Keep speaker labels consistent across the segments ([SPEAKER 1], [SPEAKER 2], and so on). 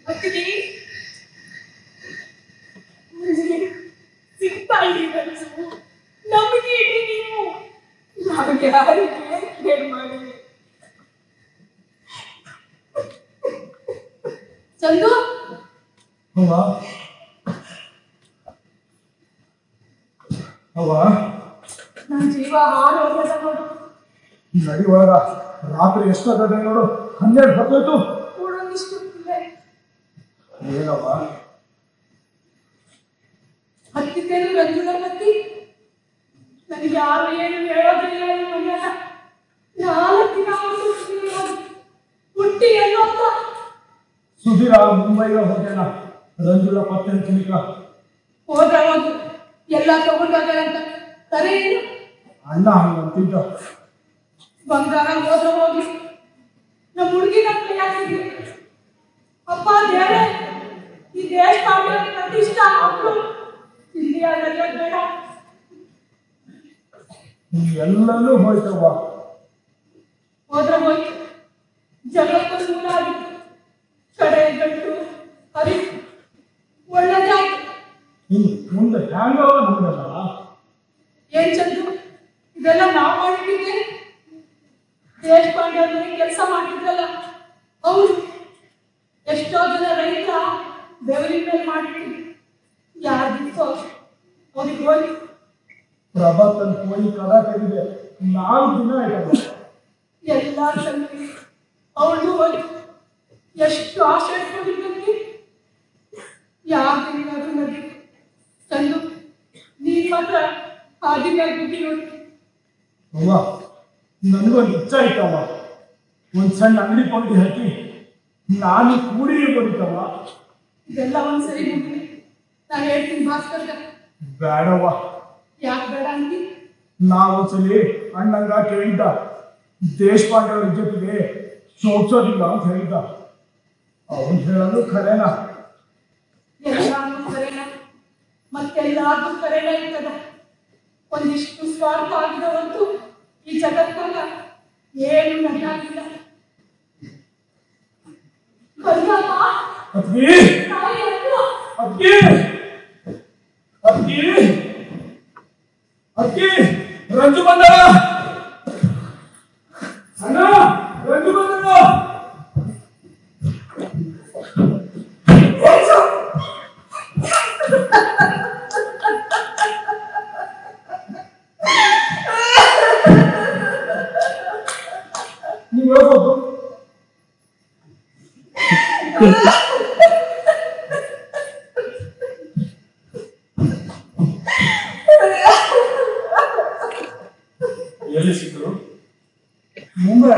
[SPEAKER 1] ಅತ್ತಿಗೆ ಸಿಗ್ತಾ ಇದ್ದೀವಿ ಕನಸು ನಮಗೆ ನೀವು ನಮಗೆ ಯಾರಿಗೆ ಕೇಳಿ ಮಾಡಿದೆ ಚಂದು ನನ್ನ ಜೀವ ಹಾಳು ಹೋಗ್ಯದ ನೋಡು
[SPEAKER 2] ನಡಿ ಒಳಗ ರಾತ್ರಿ ಎಷ್ಟಾಗದೆ ನೋಡು 12 ಹೊತ್ತೋಯ್ತು
[SPEAKER 1] ಕೂಡೊಂದಿಷ್ಟು
[SPEAKER 2] ಏನವ್ವ
[SPEAKER 1] ಹತ್ತಿದ್ದೇನು ರಂಜುನ ಮತ್ತಿ ನನಗೆ ಯಾರು ಏನು ಹೇಳೋದಿಲ್ಲ ಈ ಮನೆಯಲ್ಲ 4 ದಿನ ಹುಟ್ಟಿ ಎಲ್ಲೋ ಅಂತ
[SPEAKER 2] ಸುಧೀರ ಮುಂಬೈಗೆ ಹೋಗ್ಯಾನ ರಂಜುಲ ಪತ್ತೆ ತಿನ್ಕ
[SPEAKER 1] ಹೋದ್ರೆ ಹೋದ್ರು ಎಲ್ಲ ತಗೊಂಡೋಗ್ಯಾರಂತ ಸರಿ ಏನು
[SPEAKER 2] ಅಣ್ಣ ಹಂಗಂತಿದ್ದ
[SPEAKER 1] ಬಂಗಾರ ಹೋದ್ರೆ ಹೋಗಿ ನಮ್ಮ ಹುಡುಗಿ ನಮ್ಮ ಕೈಯಾಗಿದ್ವಿ ಅಪ್ಪ ದೇವರೇ ಈ ದೇಶ ಪ್ರತಿಷ್ಠ ಮಕ್ಕಳು ಇಂಡಿಯಾದಲ್ಲಿ ಬೇಡ
[SPEAKER 2] ಎಲ್ಲಲ್ಲೂ ಹೋಯ್ತವ್ವ
[SPEAKER 1] ಹೋದ್ರೆ ಹೋಗಿ ಜಗತ್ತು ಮೂಲ ಆಗಿತ್ತು ಕಡೆ ಗಂಟು ಅರಿ ಒಳ್ಳೆದಾಯ್ತು
[SPEAKER 2] ಮುಂದೆ ಹ್ಯಾಂಗವ ನಮ್ದಲ್ಲ
[SPEAKER 1] ಏನ್ ಚಂದ್ರು ಇದೆಲ್ಲ ನಾವು ಮಾಡಿದ್ದೀವಿ ದೇಶಪಾಂಡೆ ಅವ್ರ ಕೆಲಸ ಮಾಡಿದ್ರಲ್ಲ ಹೌದು ಎಷ್ಟೋ ಜನ ರೈತ ಬೆವರಿನ ಮೇಲೆ ಮಾಡಿದ್ದೀವಿ ಯಾರಿಗಿತ್ತು ಅವ್ರಿಗೆ ಹೋಗಿ
[SPEAKER 2] ಪ್ರಭಾತನ್ ಕೋಳಿ ಕದ ಕಡಿದೆ 4 ದಿನ ಆಯ್ತಲ್ಲ
[SPEAKER 1] ಎಲ್ಲ ಸಂಗತಿ ಅವಳು ಹೋಗಿ ಎಷ್ಟು ಆಸೆ ಇಟ್ಕೊಂಡಿದ್ದಂಗೆ ಯಾರು ನದಿ ಚಂದು ನೀನ್ ಮಾತ್ರ ಹಾದಿಗಾಗಿ ಬಿಟ್ಟು ನೋಡಿ
[SPEAKER 2] ಅವ್ವ ನನಗೊಂದು ಇಚ್ಛೆ ಆಯ್ತವ್ವ ಒಂದ್ ಸಣ್ಣ ಅಂಗಡಿ ಕೊಂಡು ಹಾಕಿ ನಾನು ಕೂಡಿ ಬರೀತವ್ವ
[SPEAKER 1] ಇದೆಲ್ಲ ಒಂದ್ಸರಿ ಮುಗಿಲಿ ನಾನು ಹೇಳ್ತೀನಿ ಭಾಸ್ಕರ್ಗ
[SPEAKER 2] ಬೇಡವ್ವ
[SPEAKER 1] ಯಾಕೆ ಬೇಡ ಅಂತಿ
[SPEAKER 2] ನಾವು ಸಲಿ ಅಣ್ಣಂಗ ಕೇಳಿದ್ದ ದೇಶಪಾಂಡೆ ಅವ್ರ ಜೊತೆಗೆ ಸೋಗ್ಸೋದಿಲ್ಲ ಅಂತ ಹೇಳಿದ್ದ ಅವನು ಹೇಳೋದು ಖರೇನಾ
[SPEAKER 1] ಎಲ್ಲಾನು ಕರೆನ ಮತ್ತೆಲ್ಲಾರ್ದು ಕರೆನ ಇರ್ತದ ಒಂದಿಷ್ಟು ಸ್ವಾರ್ಥ ಆಗಿದವಂತೂ ಈ ಜಗತ್ತಾಗ ಏನು ನನ್ನಾಗಿಲ್ಲ
[SPEAKER 2] ಅದ್ಗಿ ಅದ್ಗಿ ಅದ್ಗಿ ಅದ್ಗಿ ರಂಜು ಬಂದ ಅಣ್ಣ ರಂಜು ಬಂದ ನೀವು ಹೇಳ್ಬೋದು
[SPEAKER 3] ಎಲ್ಲಿ ಸಿಕ್ಕರು
[SPEAKER 2] ಮುಂಬೈ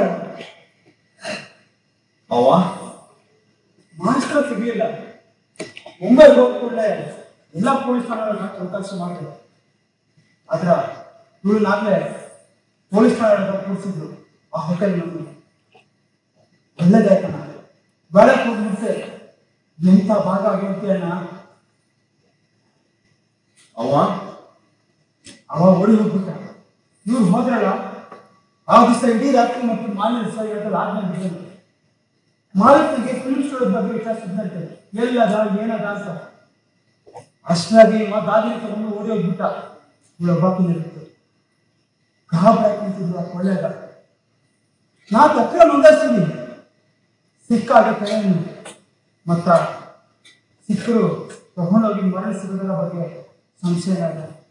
[SPEAKER 3] ಅವ್ವ
[SPEAKER 2] ಮಾಸ್ಟರ್ ಸಿಗ್ಲಿಲ್ಲ ಮುಂಬೈಗೆ ಹೋದ ಕೂಡಲೇ ಎಲ್ಲ ಪೊಲೀಸ್ ಠಾಣೆಗಳನ್ನ ಚೌಕಾಸಿ ಮಾಡಿದ್ರು ಆದ್ರ ಇವಳನ್ನಾಗಲೇ ಪೊಲೀಸ್ ಠಾಣೆಗಳನ್ನ ಕೂರಿಸಿದ್ರು ಆ ಹೋಟೆಲ್ ನಮ್ಗೆ ಒಳ್ಳೇದಾಯ್ತಣ್ಣ ಬೆಳಗ್ಗೆ ಹೋಗಿ ಮುಂಚೆ ಎಂಥ ಭಾಗ ಆಗಿರುತ್ತೆ ಅಣ್ಣ
[SPEAKER 3] ಅವ್ವ
[SPEAKER 2] ಅವ ಓಡಿ ಹೋಗ್ಬಿಟ್ಟ ಇವ್ರು ಹೋದ್ರಲ್ಲ ಆ ದಿವಸ ಇಡೀ ರಾತ್ರಿ ಮತ್ತು ಮಾಲಿನ್ಯ ದಿವಸ ಇವತ್ತಲ್ಲಿ ಆದ್ಮೇಲೆ ಬಿಟ್ಟಿದ್ರು ಮಾಲೀಕನಿಗೆ ಫಿಲ್ಮ್ ಸ್ಟುಡಿಯೋ ಬಗ್ಗೆ ವಿಚಾರ ಸಿದ್ದಂತೆ ಎಲ್ಲದ ಏನದ ಅಂತ ಅಷ್ಟಾಗಿ ದಾದಿನ ತಗೊಂಡು ಓಡಿ ಹೋಗ್ಬಿಟ್ಟ ಇವಳ ಬಾಕಿನಿರುತ್ತೆ ಗಾಬರಾಗಿ ನಿಂತಿದ್ರು ಆ ಕೊಳ್ಳೆಗ ನಾ ತಕ್ಕ ನೋಂದಾಯಿಸ್ತೀನಿ ಸಿಕ್ಕಾಗ ಕೈಯನ್ನು ಮತ್ತ ಸಿಕ್ಕರು ತಗೊಂಡೋಗಿ ಮರಳಿಸಿರೋದರ ಬಗ್ಗೆ ಸಂಶಯ ಇಲ್ಲ